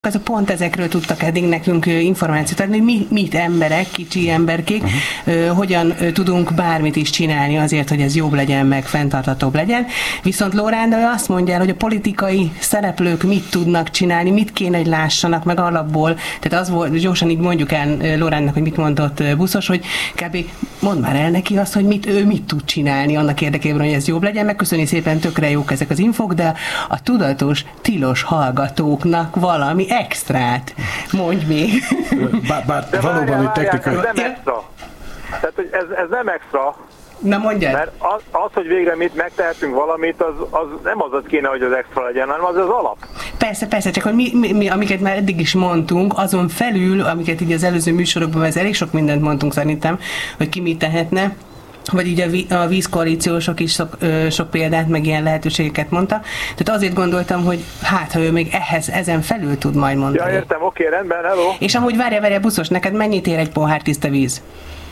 azok pont ezekről tudtak eddig nekünk információt adni, mit emberek, kicsi emberkék, hogyan tudunk bármit is csinálni azért, hogy ez jobb legyen, meg fenntarthatóbb legyen. Viszont Lorán, ő azt mondja el, hogy a politikai szereplők mit tudnak csinálni, mit kéne, hogy lássanak meg alapból. Tehát az volt, gyorsan így mondjuk el Loránnak, hogy mit mondott Buszos, hogy kb. Mondd már el neki azt, hogy ő mit tud csinálni annak érdekében, hogy ez jobb legyen. Megköszöni szépen, tökre jók ezek az infók, de a tudatos, tilos hallgatóknak valami extrát. Mondj még. Bár valóban egy technikai... Ez nem extra. Tehát, hogy ez nem extra. Na mondjad. Mert az, hogy végre mit megtehetünk valamit, az nem az kéne, hogy az extra legyen, hanem az alap. Persze, csak hogy mi, amiket már eddig is mondtunk, azon felül, amiket így az előző műsorokban, ez elég sok mindent mondtunk szerintem, hogy ki mit tehetne, vagy így a vízkoalíciósok is sok példát, meg ilyen lehetőségeket mondta. Tehát azért gondoltam, hogy ha ő még ezen felül tud majd mondani. Ja, értem, oké, rendben, hello. És amúgy várja, Buszos, neked mennyit ér egy pohár tiszta víz?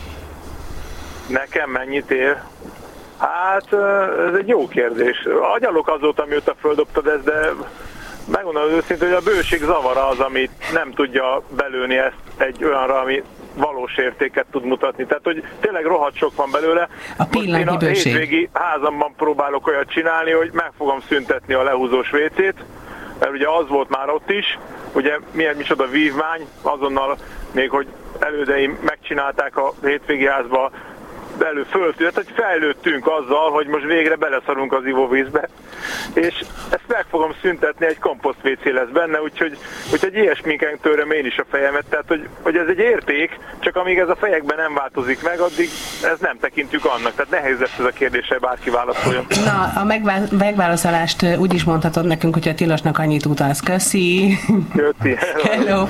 Nekem mennyit ér? Hát, ez egy jó kérdés. Agyalok azóta, mióta földobtad ezt, de megmondom az őszintén, hogy a bőség zavara az, amit nem tudja belőni ezt egy olyanra, ami valós értéket tud mutatni. Tehát, hogy tényleg rohadt sok van belőle. A pillanatnyi bőség. Én a hétvégi házamban próbálok olyat csinálni, hogy meg fogom szüntetni a lehúzós WC-t, mert ugye az volt már ott is, ugye micsoda vívmány, azonnal még, hogy elődeim megcsinálták a hétvégi házba, föltűnt, hogy fejlődtünk azzal, hogy most végre beleszarunk az ivóvízbe, és ezt meg fogom szüntetni, egy komposzt WC lesz benne, úgyhogy ilyesminken töröm én is a fejemet, tehát hogy ez egy érték, csak amíg ez a fejekben nem változik meg, addig ez nem tekintjük annak, tehát nehéz lesz ez a kérdésre, bárki válaszoljon. Na, a megválaszolást úgy is mondhatod nekünk, hogy a Tilosnak annyit utalsz. Köszi! Köszi! Hello!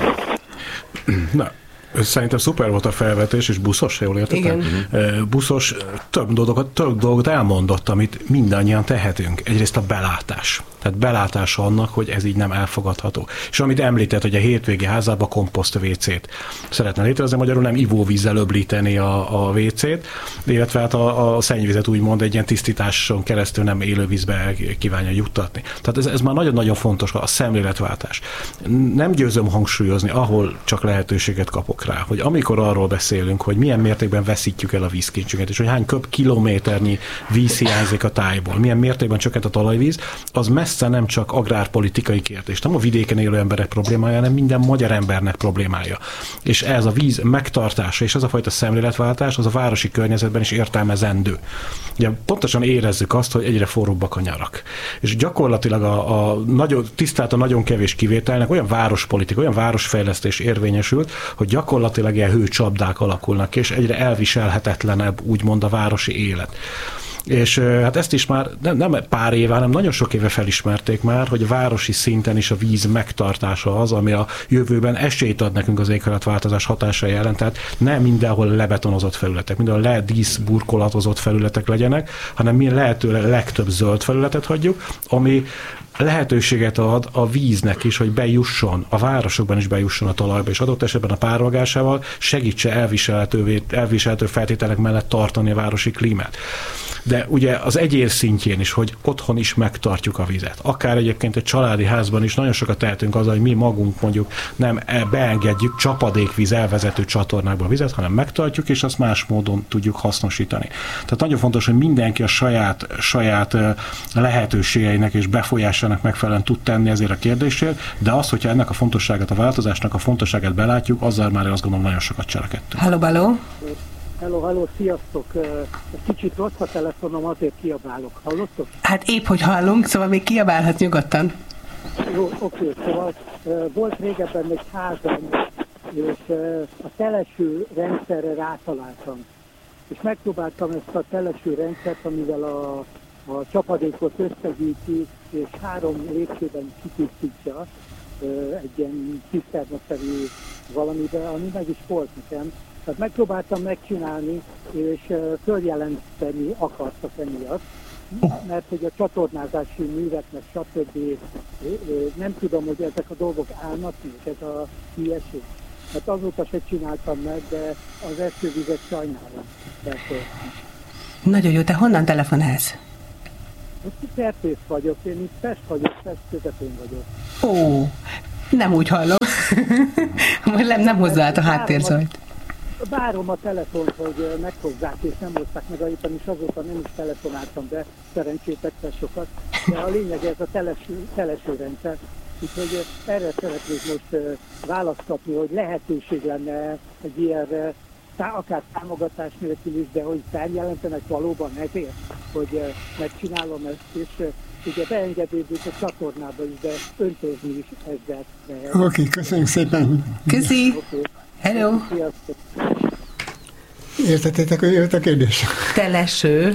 Na, szerintem szuper volt a felvetés, és Buszos, jól értettem? Igen. Buszos több dolgot elmondott, amit mindannyian tehetünk. Egyrészt a belátás. Tehát belátása annak, hogy ez így nem elfogadható. És amit említett, hogy a hétvégi házában komposzt WC-t szeretne létrehozni, magyarul nem ivóvízzel öblíteni a WC-t, illetve hát a szennyvizet úgymond egy ilyen tisztításon keresztül nem élővízbe kívánja juttatni. Tehát ez már nagyon-nagyon fontos, a szemléletváltás. Nem győzöm hangsúlyozni, ahol csak lehetőséget kapok rá, hogy amikor arról beszélünk, hogy milyen mértékben veszítjük el a vízkincsünket, és hogy hány kilométernyi víz hiányzik a tájból, milyen mértékben csökkent a talajvíz, az messze nem csak agrárpolitikai kérdés, nem a vidéken élő emberek problémája, hanem minden magyar embernek problémája. És ez a víz megtartása, és ez a fajta szemléletváltás, az a városi környezetben is értelmezendő. Ugye pontosan érezzük azt, hogy egyre forróbbak a nyarak. És gyakorlatilag tisztelt a nagyon kevés kivételnek olyan várospolitika, olyan városfejlesztés érvényesült, hogy gyakorlatilag ilyen hőcsapdák alakulnak, és egyre elviselhetetlenebb úgymond a városi élet. És hát ezt is már nem pár éve, hanem nagyon sok éve felismerték már, hogy a városi szinten is a víz megtartása az, ami a jövőben esélyt ad nekünk az éghajlatváltozás hatásai ellen. Tehát nem mindenhol lebetonozott felületek, mindenhol díszburkolatozott felületek legyenek, hanem mi lehetőleg legtöbb zöld felületet hagyjuk, ami lehetőséget ad a víznek is, hogy bejusson, a városokban is bejusson a talajba, és adott esetben a párolgásával segítse elviselhető feltételek mellett tartani a városi klímát. De ugye az egyén szintjén is, hogy otthon is megtartjuk a vizet. Akár egyébként egy családi házban is nagyon sokat tehetünk azzal, hogy mi magunk mondjuk nem beengedjük csapadékvíz elvezető csatornákba a vizet, hanem megtartjuk, és azt más módon tudjuk hasznosítani. Tehát nagyon fontos, hogy mindenki a saját lehetőségeinek és befolyásának megfelelően tud tenni ezért a kérdésért, de az, hogyha ennek a fontosságát, a változásnak a fontosságát belátjuk, azzal már azt gondolom nagyon sokat cselekedtünk. Halló. Hello, sziasztok! Kicsit rossz a telefonom, azért kiabálok. Hallottok? Hát épp, hogy hallunk, szóval még kiabálhat nyugodtan. Jó, oké, szóval volt régebben egy házam, és a teleső rendszerre rátaláltam. És megpróbáltam ezt a teleső rendszert, amivel a csapadékot összegyűjti, és 3 lépcsőben kitisztítja egy ilyen ciszternaszerű valamibe, ami meg is volt nekem. Tehát megpróbáltam megcsinálni, és följelenteni akartak emiatt, mert hogy a csatornázási műveknek stb. Nem tudom, hogy ezek a dolgok állnak még, ez a hülyeség. Hát azóta se csináltam meg, de az esővizet sajnálom. Nagyon jó, te honnan telefonálsz? Most Szertész vagyok, én itt Pest vagyok, Pest közepén vagyok. Ó, Nem úgy hallom. nem hozzáállt a háttérzajt. Várom a telefont, hogy meghozzák, és nem hozták meg ajtani, és azóta nem is telefonáltam be, szerencsétekre sokat. De a lényeg ez a teleső rendszer. Úgyhogy erre szeretnék most választ kapni, hogy lehetőség lenne egy ilyenre, akár támogatás nélkül is, de hogy feljelentenek valóban ezért, hogy megcsinálom ezt, és ugye beengedődik a csatornába is, de öntözni is ezzel. Oké, köszönjük szépen. Köszi. Okay. Hello. Értettétek, hogy jött a kérdés? Teleső.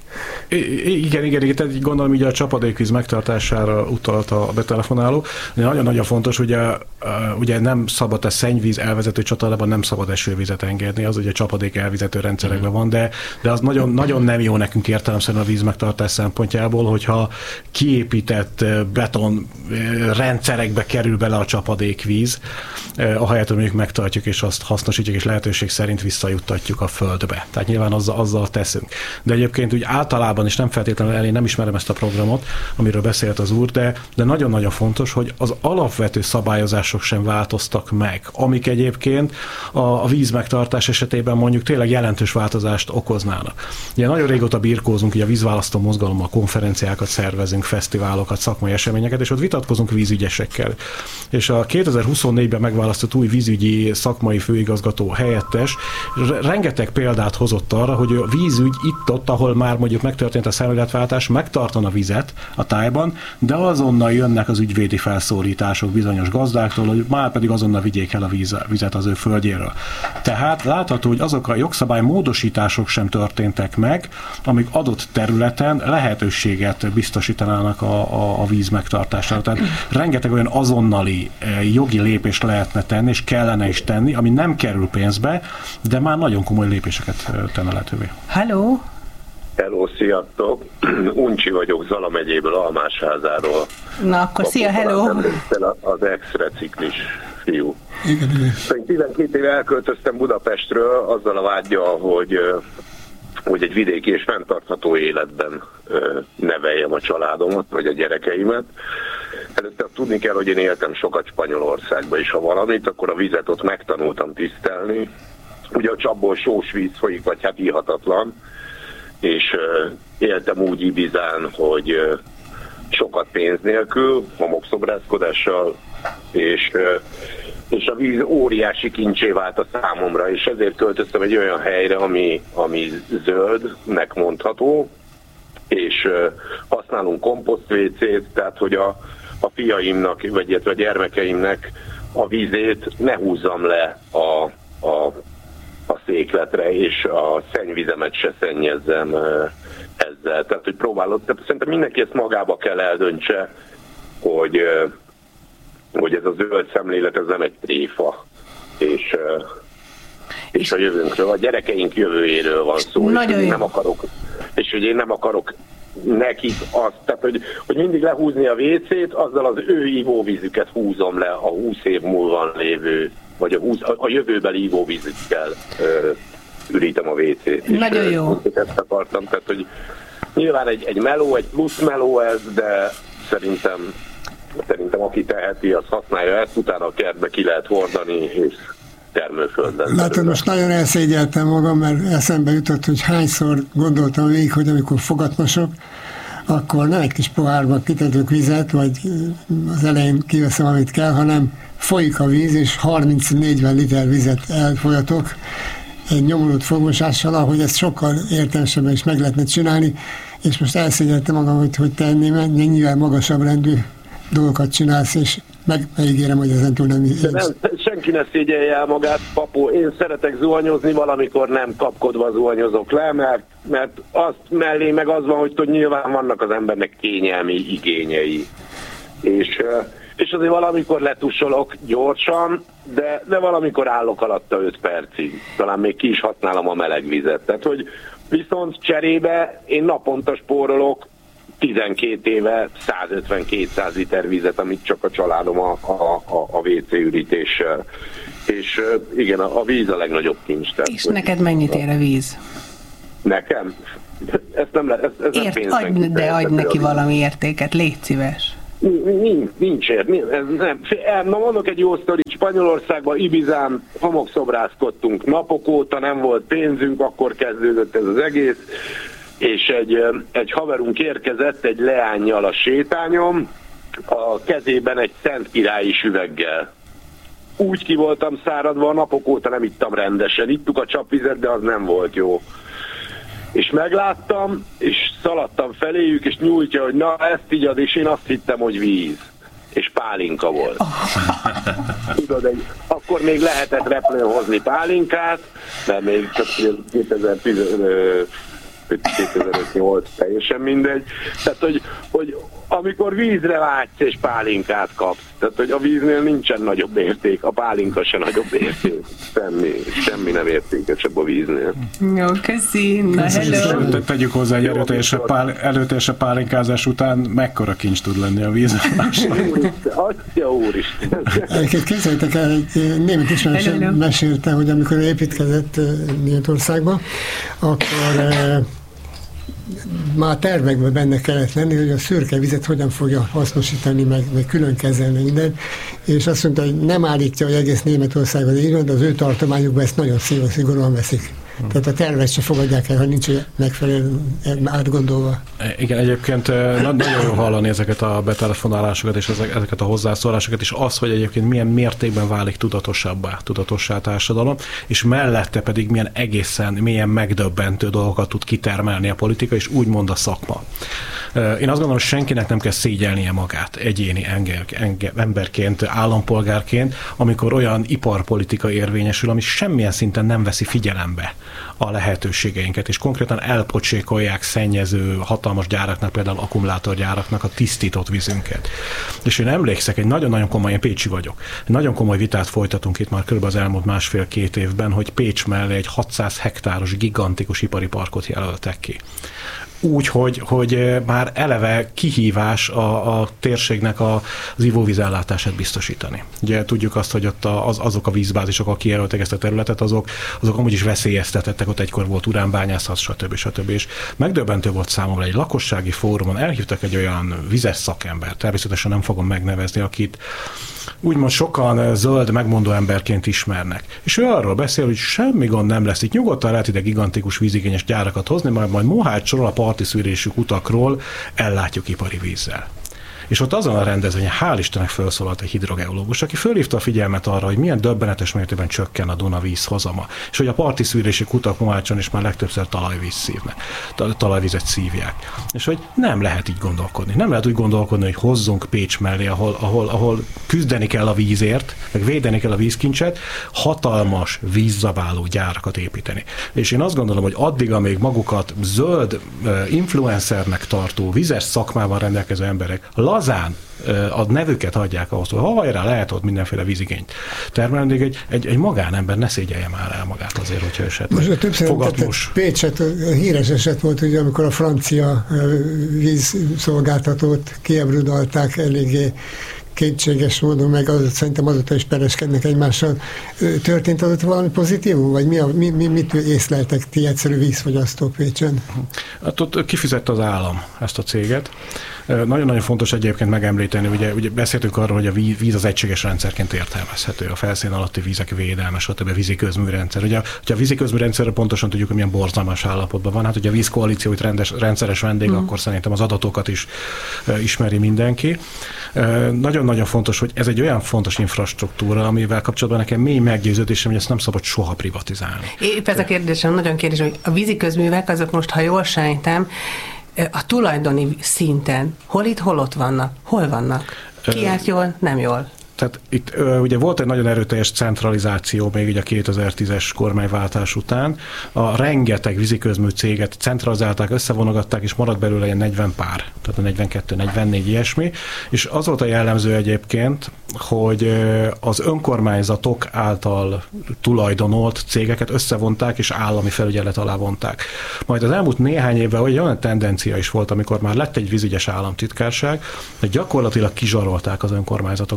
Igen, tehát gondolom így a csapadékvíz megtartására utalt a betelefonáló. Nagyon-nagyon fontos, ugye nem szabad a szennyvíz elvezető csatornában nem szabad esővizet engedni, az ugye csapadék elvezető rendszerekben van, de az nagyon, nagyon nem jó nekünk értelemszerűen a vízmegtartás szempontjából, hogyha kiépített beton rendszerekbe kerül bele a csapadékvíz, ahelyett, hogy mondjuk megtartjuk és azt hasznosítjuk, és lehetőség szerint visszajuttatjuk a földbe. Tehát nyilván azzal teszünk. De egyébként úgy általában, és nem feltétlenül én nem ismerem ezt a programot, amiről beszélt az úr, de nagyon-nagyon fontos, hogy az alapvető szabályozások sem változtak meg, amik egyébként a vízmegtartás esetében mondjuk tényleg jelentős változást okoznának. Ugye nagyon régóta birkózunk, ugye a vízválasztó mozgalommal konferenciákat szervezünk, fesztiválokat, szakmai eseményeket, és ott vitatkozunk vízügyesekkel. És a 2024-ben megválasztott új vízügyi szakmai főigazgató helyettes rengeteg példát hozott arra, hogy a vízügy itt-ott, ahol már mondjuk megtörtént a szemléletváltás, megtartana vizet a tájban, de azonnal jönnek az ügyvédi felszólítások bizonyos gazdáktól, hogy már pedig azonnal vigyék el a vizet az ő földjéről. Tehát látható, hogy azok a jogszabály módosítások sem történtek meg, amik adott területen lehetőséget biztosítanának a víz megtartására. Tehát rengeteg olyan azonnali jogi lépést lehetne tenni, és kellene is tenni, ami nem kerül pénzbe, de már nagyon komoly lépéseket tenne lehetővé. Hello! Hello, sziasztok! Uncsi vagyok Zala megyéből, Almásházáról. Na akkor szia, hello! Az ex-reciklis fiú. Igen. 12 éve elköltöztem Budapestről azzal a vággyal, hogy egy vidéki és fenntartható életben neveljem a családomat, vagy a gyerekeimet. Előtte tudni kell, hogy én éltem sokat Spanyolországban, és ha valamit, akkor a vizet ott megtanultam tisztelni. Ugye a csapból sós víz folyik, vagy hát ihatatlan, és éltem úgy Ibizán, hogy sokat pénz nélkül, homokszobrászkodással, és a víz óriási kincsé vált a számomra, és ezért költöztem egy olyan helyre, ami zöldnek mondható, és használunk komposzt-WC-t, tehát hogy a fiaimnak, vagy illetve a gyermekeimnek a vízét ne húzzam le a székletre, és a szennyvizemet se szennyezzem ezzel. Tehát, hogy tehát szerintem mindenki ezt magába kell eldöntse, hogy ez a zöld szemlélet, ez nem egy tréfa. És a jövőnkről, a gyerekeink jövőjéről van szó. És hogy én nem akarok nekik azt, tehát hogy mindig lehúzni a WC-t, azzal az ő ivóvízüket húzom le a 20 év múlva lévő, vagy a jövőbeli ivóvízükkel ürítem a WC-t. Nagyon jó. Ezt akartam, tehát hogy nyilván egy meló, egy plusz meló ez, de szerintem aki teheti, az használja ezt, utána a kertbe ki lehet hordani, és termőföldben. Látod, most nagyon elszégyeltem magam, mert eszembe jutott, hogy hányszor gondoltam végig, hogy amikor fogatmosok, akkor nem egy kis pohárba kitetök vizet, vagy az elején kiveszem, amit kell, hanem folyik a víz, és 30-40 liter vizet elfolyatok egy nyomorult fogmosással, ahogy ezt sokkal értelmesebben is meg lehetne csinálni, és most elszégyeltem magam, hogy te ennyivel magasabb rendű dolgokat csinálsz, és megígérem, hogy ezentúl nem... Senki ne szégyelje el magát, papu. Én szeretek zuhanyozni, valamikor nem kapkodva zuhanyozok le, mert azt mellé meg az van, hogy nyilván vannak az embernek kényelmi igényei. És azért valamikor letussolok gyorsan, de valamikor állok alatta 5 percig. Talán még ki is használom a meleg vizet. Tehát, hogy viszont cserébe én naponta spórolok 12 éve 150-200 liter vizet, amit csak a családom a WC ürítéssel. És igen, a víz a legnagyobb kincs. És neked mennyit ér a víz? Nekem? Ezt nem pénzben de adj neki valami értéket, légy szíves. Nincs. Na mondok egy jó sztorit, Spanyolországban, Ibizán homokszobrászkodtunk napok óta, nem volt pénzünk, akkor kezdődött ez az egész, és egy haverunk érkezett egy leánnyal a sétányon, a kezében egy Szent Királyi üveggel. Úgy ki voltam száradva, napok óta nem ittam rendesen. Ittuk a csapvizet, de az nem volt jó. És megláttam, és szaladtam feléjük, és nyújtja, hogy na, ezt így ad, és én azt hittem, hogy víz. És pálinka volt. Tudod, akkor még lehetett repülőn hozni pálinkát, mert még csak 2008 teljesen mindegy. Tehát, hogy amikor vízre vágysz és pálinkát kapsz, tehát, hogy a víznél nincsen nagyobb érték, a pálinka se nagyobb érték. Semmi nem értékesebb a víznél. Jó, köszi. Na, hello. Tegyük hozzá, egy előteljesebb pálinkázás után mekkora kincs tud lenni a víz. Atya úristen. Egyébként képzeljétek el, egy német ismerősöm mesélte, hogy amikor építkezett Németországba, akkor már tervekben benne kellett lenni, hogy a szürke vizet hogyan fogja hasznosítani, meg külön kezelni minden, és azt mondta, hogy nem állítja, hogy egész Németországban így van, de az ő tartományukban ezt nagyon szigorúan veszik. Tehát a tervet se fogadják el, ha nincs megfelelően átgondolva. Igen, egyébként nagyon jó hallani ezeket a betelefonálásokat és ezeket a hozzászólásokat, és az, hogy egyébként milyen mértékben válik tudatossá a társadalom, és mellette pedig milyen megdöbbentő dolgokat tud kitermelni a politika, és úgymond a szakma. Én azt gondolom, hogy senkinek nem kell szégyelnie magát egyéni emberként, állampolgárként, amikor olyan iparpolitika érvényesül, ami semmilyen szinten nem veszi figyelembe a lehetőségeinket, és konkrétan elpocsékolják szennyező hatalmas gyáraknak, például akkumulátorgyáraknak a tisztított vízünket. És én emlékszek, én pécsi vagyok, egy nagyon komoly vitát folytatunk itt már körülbelül az elmúlt 1,5-2 évben, hogy Pécs mellé egy 600 hektáros gigantikus ipari parkot jelöltek ki. Úgy, hogy már eleve kihívás a térségnek az ivóvízellátását biztosítani. Ugye tudjuk azt, hogy ott azok a vízbázisok, akik kijelöltek ezt a területet, azok amúgy is veszélyeztetettek, ott egykor volt uránbányászat, stb. És megdöbbentő volt számomra, egy lakossági fórumon elhívtak egy olyan vizes szakembert, természetesen nem fogom megnevezni, akit úgymond sokan zöld megmondó emberként ismernek. És ő arról beszél, hogy semmi gond nem lesz itt, nyugodtan lehet ide gigantikus vízigényes gyárakat hozni, majd Mohács sorol a parti szűrésű kutakról ellátjuk ipari vízzel. És ott azon a rendezvényen hál' Istennek felszólalt egy hidrogeológus, aki fölhívta a figyelmet arra, hogy milyen döbbenetes mértékben csökken a Duna vízhozama, és hogy a parti szűrési kutak Mohácson is már legtöbbször talajvizet szívják. És hogy nem lehet így gondolkodni. Nem lehet úgy gondolkodni, hogy hozzunk Pécs mellé, ahol küzdeni kell a vízért, meg védeni kell a vízkincset, hatalmas vízzabáló gyárakat építeni. És én azt gondolom, hogy addig, amíg magukat zöld influencernek tartó, vizes szakmával rendelkező emberek lazán a nevüket adják ahhoz, hogy hajrá, lehet ott mindenféle vízigényt termelni, egy magánember ne szégyelje már el magát azért, hogyha esetleg fogatmos. Pécset híres eset volt, ugye, amikor a francia vízszolgáltatót kiebrudalták eléggé kétséges módon, meg szerintem azóta is pereskednek egymással. Történt ott valami pozitívum, vagy mit észleltek ti egyszerű vízfogyasztók Pécsen? Hát ott kifizette az állam ezt a céget. Nagyon-nagyon fontos egyébként megemlíteni, ugye beszéltünk arról, hogy a víz az egységes rendszerként értelmezhető, a felszín alatti vízek védelme, stb. A vízi közműrendszer. Ugye, hogyha a vízi közműrendszerre pontosan tudjuk, hogy milyen borzalmas állapotban van, hát hogy a vízkoalíció itt rendszeres vendég, akkor szerintem az adatokat is ismeri mindenki. Nagyon-nagyon fontos, hogy ez egy olyan fontos infrastruktúra, amivel kapcsolatban nekem mély meggyőződésem, hogy ezt nem szabad soha privatizálni. Épp ez a kérdésem, nagyon kérdés, hogy a vízi közművek, azok most, ha jól sejtem, a tulajdoni szinten hol itt, hol ott vannak? Hol vannak? Ki járt jól, nem jól? Tehát itt ugye volt egy nagyon erőteljes centralizáció még ugye a 2010-es kormányváltás után. A rengeteg víziközmű céget centralizálták, összevonogatták, és maradt belőle ilyen 40 pár, tehát a 42-44 ilyesmi. És az volt a jellemző egyébként, hogy az önkormányzatok által tulajdonolt cégeket összevonták, és állami felügyelet alá vonták. Majd az elmúlt néhány évben olyan tendencia is volt, amikor már lett egy vízügyes államtitkárság, hogy gyakorlatilag kizsarolták az önkormányzatoktól a víziközmű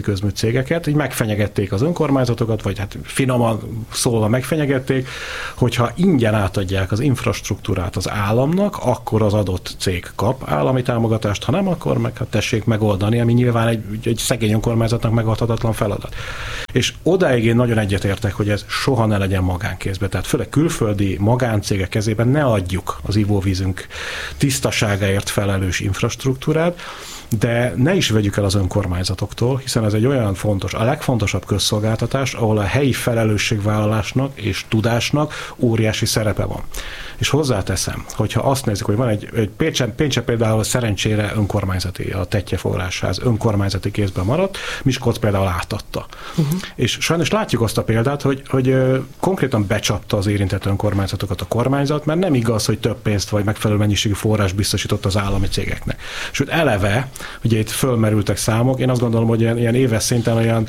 víziközmű cégeket, így megfenyegették az önkormányzatokat, vagy hát finoman szólva megfenyegették, hogyha ingyen átadják az infrastruktúrát az államnak, akkor az adott cég kap állami támogatást, ha nem, akkor meg hát tessék megoldani, ami nyilván egy szegény önkormányzatnak megoldhatatlan feladat. És odáig én nagyon egyetértek, hogy ez soha ne legyen magánkézben. Tehát főleg külföldi magáncégek kezében ne adjuk az ivóvízünk tisztaságáért felelős infrastruktúrát, de ne is vegyük el az önkormányzatoktól, hiszen ez egy olyan fontos, a legfontosabb közszolgáltatás, ahol a helyi felelősségvállalásnak és tudásnak óriási szerepe van. És hozzáteszem, hogyha azt nézzük, hogy van egy Pécsen például szerencsére önkormányzati, a Tettye forrásház önkormányzati kézben maradt, Miskolc például átadta. És sajnos látjuk azt a példát, hogy konkrétan becsapta az érintett önkormányzatokat a kormányzat, mert nem igaz, hogy több pénzt vagy megfelelő mennyiségű forrás biztosított az állami cégeknek. Sőt, eleve, ugye itt fölmerültek számok, én azt gondolom, hogy ilyen éves szinten olyan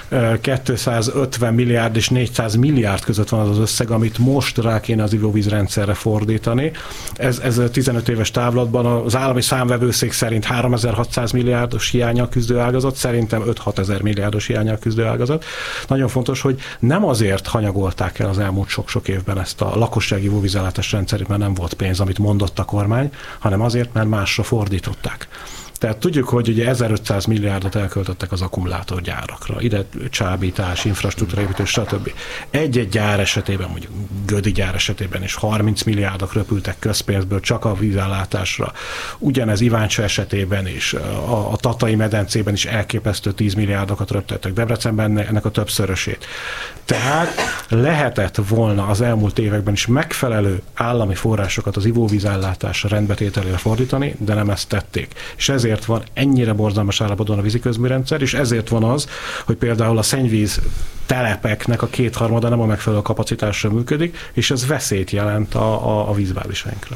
250 milliárd és 400 milliárd között van az összeg, amit most rá kéne az ivóvízrendszerre fordítani. Ez 15 éves távlatban az állami számvevőszék szerint 3600 milliárdos hiánnyal küzdő ágazat, szerintem 5-6 ezer milliárdos hiánnyal küzdő ágazat. Nagyon fontos, hogy nem azért hanyagolták el az elmúlt sok-sok évben ezt a lakossági ivóvízellátás rendszerét, mert nem volt pénz, amit mondott a kormány, hanem azért, mert másra fordították. Tehát tudjuk, hogy ugye 1500 milliárdot elköltöttek az akkumulátorgyárakra, ide csábítás, infrastruktúraépítés, stb. Egy-egy gyár esetében, mondjuk Gödi gyár esetében is 30 milliárdok röpültek közpénzből csak a vízellátásra. Ugyanez Iváncsa esetében is, a Tatai medencében is elképesztő 10 milliárdokat röptettek, Debrecenben ennek a többszörösét. Tehát lehetett volna az elmúlt években is megfelelő állami forrásokat az ivóvízellátásra, rendbetételére fordítani, de nem ezt tették. És ezért van ennyire borzalmas állapotban a víziközműrendszer, és ezért van az, hogy például a szennyvíz telepeknek a 2/3 nem a megfelelő kapacitásra működik, és ez veszélyt jelent a vízbázisainkra.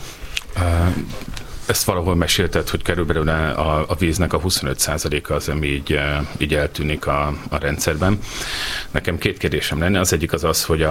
Ezt valahol mesélted, hogy körülbelül a víznek a 25%-a az, ami így eltűnik a rendszerben. Nekem 2 kérdésem lenne. Az egyik az, hogy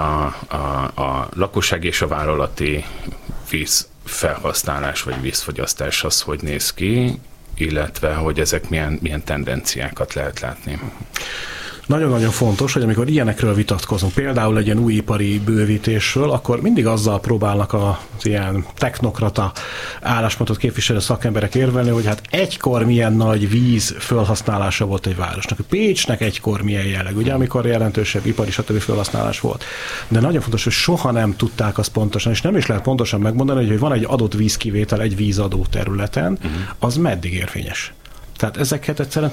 a lakosság és a vállalati víz felhasználás vagy vízfogyasztás az hogy néz ki, illetve hogy ezek milyen tendenciákat lehet látni. Nagyon-nagyon fontos, hogy amikor ilyenekről vitatkozunk, például egy ilyen új ipari bővítésről, akkor mindig azzal próbálnak az ilyen technokrata álláspontot képviselő szakemberek érvelni, hogy hát egykor milyen nagy víz felhasználása volt egy városnak. Pécsnek egykor milyen jelleg, ugye, amikor jelentősebb ipari stb. Felhasználás volt. De nagyon fontos, hogy soha nem tudták azt pontosan, és nem is lehet pontosan megmondani, hogy van egy adott vízkivétel egy vízadó területen, az meddig érvényes. Tehát ezeket egyszerűen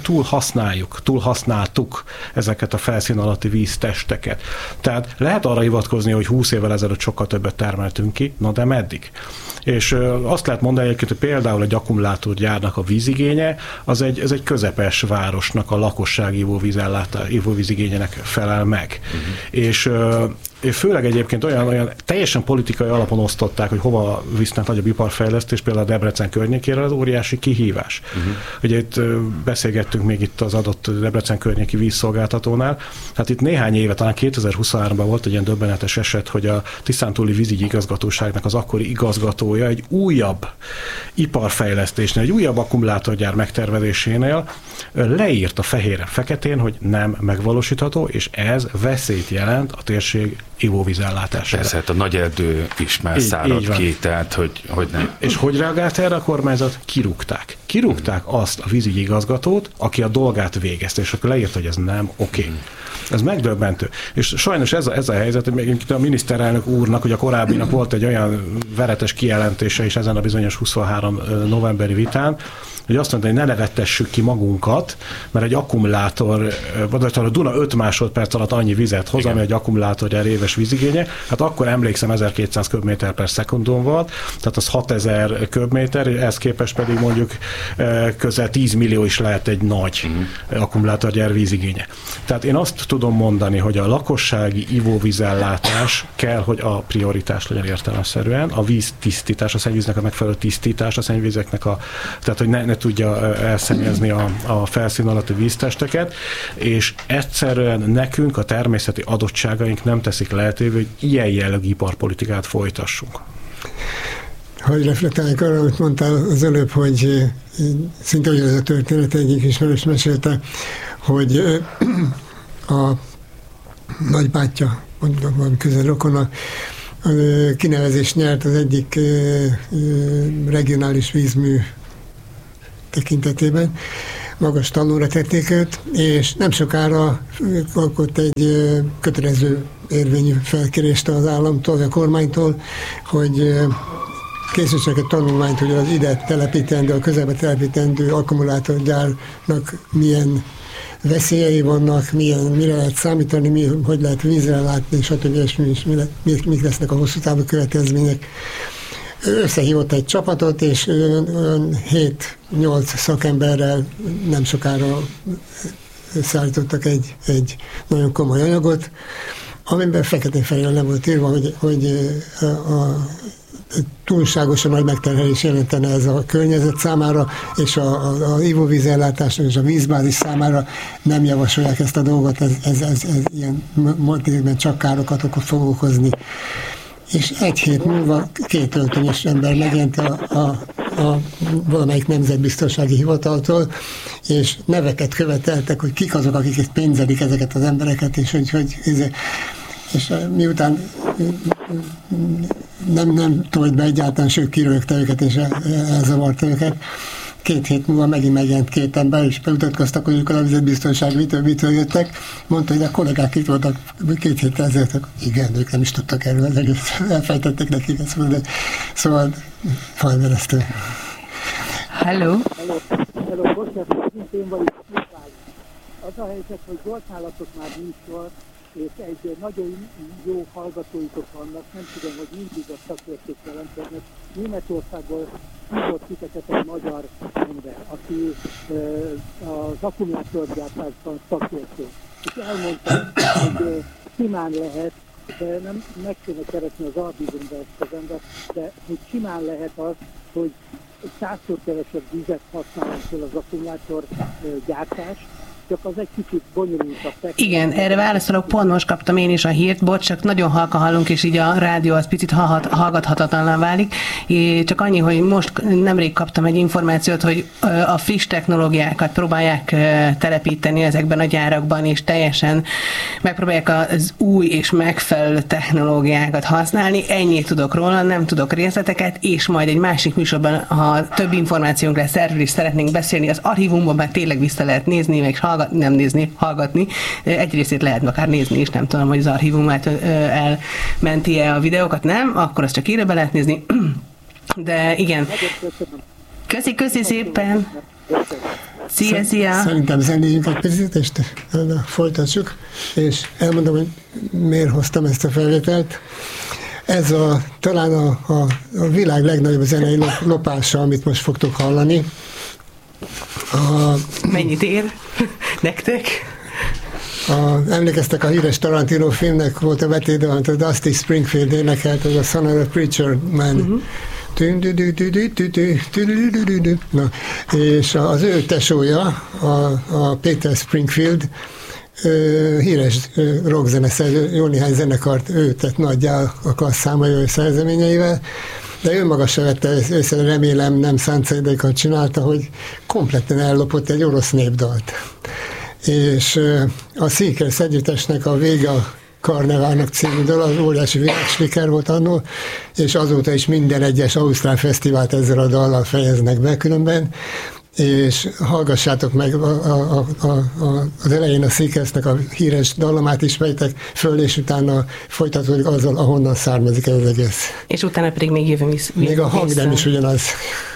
túlhasználtuk ezeket a felszín alatti víztesteket. Tehát lehet arra hivatkozni, hogy 20 évvel ezelőtt sokkal többet termeltünk ki, na de meddig? És azt lehet mondani egyébként, hogy például egy akkumulátorgyárnak a vízigénye, ez egy közepes városnak a lakosság ivóvízigényének felel meg. És főleg egyébként olyan teljesen politikai alapon osztották, hogy hova visznek nagyobb iparfejlesztés, például a Debrecen környékére, az óriási kihívás. Ugye itt beszélgettünk még itt az adott Debrecen környéki vízszolgáltatónál. Hát itt néhány éve, talán 2023-ban volt egy ilyen döbbenetes eset, hogy a Tiszántúli vízügyi igazgatóságnak az akkori igazgatója egy újabb iparfejlesztésnél, egy újabb akkumulátorgyár megtervezésénél leírt a fehéren-feketén, hogy nem megvalósítható, és ez veszélyt jelent a térség ivóvízellátására. Persze, hát a nagy erdő is már szárad ki, tehát hogy nem. És hogy reagált erre a kormányzat? Kirúgták. Kirúgták azt a vízügyi igazgatót, aki a dolgát végezte, és akkor leírt, hogy ez nem oké. Ez megdöbbentő. És sajnos ez a helyzet, hogy még a miniszterelnök úrnak, hogy a korábbinak volt egy olyan veretes kijelentése is ezen a bizonyos 23 novemberi vitán, hogy azt mondta, hogy ne nevettessük ki magunkat, mert egy akkumulátor, vagy a Duna 5 másodperc alatt annyi vizet hoz, ami egy akkumulátorgyár éves vízigénye. Hát akkor emlékszem 1200 köbméter per szekundum volt, tehát az 6000 köbméter, ehhez képest pedig mondjuk közel 10 millió is lehet egy nagy akkumulátorgyár vízigénye. Tehát én azt tudom mondani, hogy a lakossági ivóvízellátás kell, hogy a prioritás legyen értelemszerűen, a víz tisztítás, a szennyvíznek a megfelelő tisztítás, a szennyvízeknek tehát hogy ne tudja elszennyezni a felszín alatti víztesteket, és egyszerűen nekünk a természeti adottságaink nem teszik lehetővé, hogy ilyen jellegű iparpolitikát folytassunk. hogy reflektálják arra, amit mondtál az előbb, hogy szinte ugyanaz a történet, egyik ismerős mesélte, hogy a nagybátyja, mondjuk valami közel rokona, kinevezést nyert az egyik regionális vízmű tekintetében, magas tanulra tették őt, és nem sokára kapott egy kötelező érvényű felkérést az államtól, a kormánytól, hogy készítsenek egy tanulmányt, hogy az ide telepítendő, a közelbe telepítendő akkumulátorgyárnak milyen veszélyei vannak, mire lehet számítani, hogy lehet vízre látni, stb. És mik lesznek a hosszú távú következmények. Összehívott egy csapatot, és 7-8 szakemberrel nem sokára összeállítottak egy nagyon komoly anyagot, amiben feketén-fehéren le volt írva, hogy a túlságosan nagy megterhelés jelentene ez a környezet számára, és az ivóvízellátásnak és a vízbázis számára nem javasolják ezt a dolgot, ez ilyen mértékben csak károkat fog okozni. És egy hét múlva 2 öltönyös ember megjelent a valamelyik nemzetbiztonsági hivataltól, és neveket követeltek, hogy kik azok, akik pénzelik ezeket az embereket, és miután nem tolt be egyáltalán, sőt kirögte őket, és elzavarta őket. 2 hét múlva megint megjelent 2 ember, és bemutatkoztak, hogy ők a nemzetbiztonság mitől jöttek. Mondta, hogy a kollégák itt voltak 2 héttel ezelőtt, igen, ők nem is tudtak erről, az egész elfejtették nekik ezt mondani. Szóval fajmeresztő. Hello, bocsánat, én vagyok. Az a helyzet, hogy volt nálatok már műsor, és egy nagyon jó hallgatóitok vannak, nem tudom, hogy mindig a szakértők jelentenek. Németországból hívott titeket egy magyar ember, aki az akkumulátorgyártásban szakértő. És elmondta, hogy simán lehet, de nem meg kéne keresni az archívumba ezt az embert, de hogy simán lehet az, hogy 100-szor kevesebb vizet használunk fel az akkumulátorgyártás, csak az egy kicsit bonyolultabb. Igen, erre válaszolok, pont most kaptam én is a hírt, bocs, csak nagyon halka hallunk, és így a rádió az picit hallgathatatlanná válik. Csak annyi, hogy most nemrég kaptam egy információt, hogy a friss technológiákat próbálják telepíteni ezekben a gyárakban, és teljesen megpróbálják az új és megfelelő technológiákat használni. Ennyit tudok róla, nem tudok részleteket, és majd egy másik műsorban, ha több információnk lesz, erről is szeretnénk beszélni, az archívumban már tényleg vissza lehet nézni, meg nem nézni, hallgatni. Egy részét lehet akár nézni is, nem tudom, hogy az archívumát elmenti-e a videókat, nem? Akkor azt csak írva lehet nézni. De igen. Köszi szépen! Szia! Szerintem zenéljünk egy picit, és folytassuk, és elmondom, hogy miért hoztam ezt a felvételt. Ez talán a világ legnagyobb zenei lopása, amit most fogtok hallani. Mennyit ér nektek? Emlékeztek, a híres Tarantino filmnek volt a vetéde, amit a Dusty Springfield énekelt, az a Son of a Preacher Man. Na, és az ő tesója, a Peter Springfield, híres rockzeneszerző, jó néhány zenekart ő tett nagyjá a klasszámai ő szerzeményeivel, de ő maga se vette észre, remélem nem szándékkal csinálta, hogy kompletten ellopott egy orosz népdalt. És a Seekers együttesnek a Véga Karneválnak című dal, az óriási világsiker volt annól, és azóta is minden egyes ausztrál fesztivált ezzel a dallal fejeznek be különben, és hallgassátok meg az elején a Seekersnek a híres dallamát ismeritek föl, és utána folytatódik azzal, ahonnan származik ez az egész. És utána pedig még jövünk még a hang nem is ugyanaz.